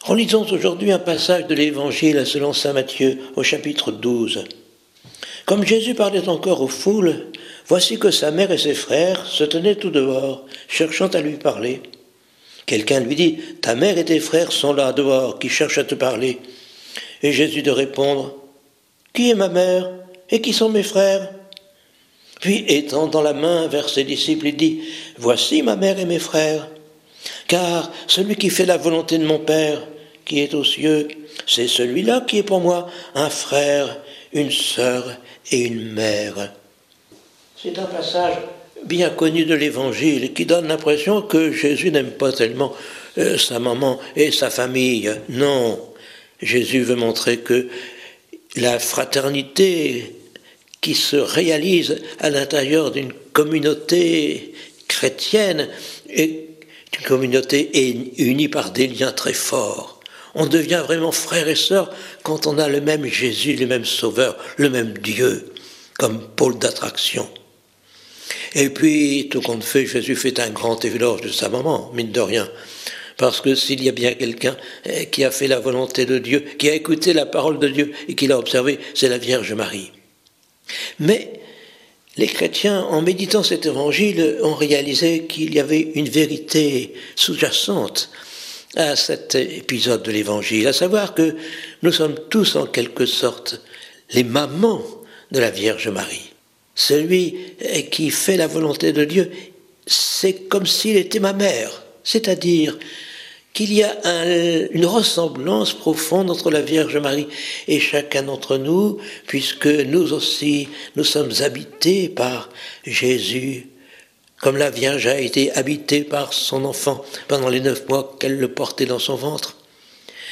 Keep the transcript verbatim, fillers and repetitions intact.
Relisons aujourd'hui un passage de l'Évangile selon saint Matthieu au chapitre douze. Comme Jésus parlait encore aux foules, voici que sa mère et ses frères se tenaient tout dehors, cherchant à lui parler. Quelqu'un lui dit « Ta mère et tes frères sont là dehors, qui cherchent à te parler. » Et Jésus de répondre « Qui est ma mère et qui sont mes frères ?» Puis étendant la main vers ses disciples, il dit « Voici ma mère et mes frères. Car celui qui fait la volonté de mon Père, qui est aux cieux, c'est celui-là qui est pour moi un frère, une sœur et une mère. » C'est un passage bien connu de l'Évangile qui donne l'impression que Jésus n'aime pas tellement euh, sa maman et sa famille. Non, Jésus veut montrer que la fraternité qui se réalise à l'intérieur d'une communauté chrétienne est une communauté unie par des liens très forts. On devient vraiment frères et sœurs quand on a le même Jésus, le même Sauveur, le même Dieu, comme pôle d'attraction. Et puis, tout compte fait, Jésus fait un grand éloge de sa maman, mine de rien. Parce que s'il y a bien quelqu'un qui a fait la volonté de Dieu, qui a écouté la parole de Dieu et qui l'a observée, c'est la Vierge Marie. Mais les chrétiens, en méditant cet évangile, ont réalisé qu'il y avait une vérité sous-jacente à cet épisode de l'évangile, à savoir que nous sommes tous en quelque sorte les mamans de la Vierge Marie. Celui qui fait la volonté de Dieu, c'est comme s'il était ma mère, c'est-à-dire qu'il y a un, une ressemblance profonde entre la Vierge Marie et chacun d'entre nous, puisque nous aussi, nous sommes habités par Jésus, comme la Vierge a été habitée par son enfant pendant les neuf mois qu'elle le portait dans son ventre.